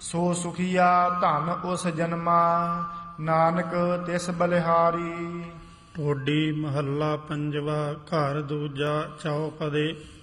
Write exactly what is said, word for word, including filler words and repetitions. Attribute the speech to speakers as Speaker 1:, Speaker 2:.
Speaker 1: ਸੋ ਸੁਖੀਆ ਧਨ ਉਸ ਜਨਮਾ, ਨਾਨਕ ਤਿਸ ਬਲਿਹਾਰੀ।
Speaker 2: ਢੋਡੀ ਮਹੱਲਾ ਪੰਜਵਾ। ਘਰ ਦੂਜਾ ਚੌਪਦੇ।